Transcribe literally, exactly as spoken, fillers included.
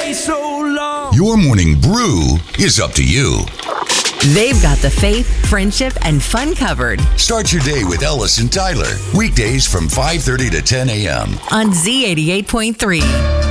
stay so long. Your morning brew is up to you. They've got the faith, friendship, and fun covered Start your day with Ellis and Tyler. Weekdays from five thirty to ten a.m. on Z eighty-eight point three.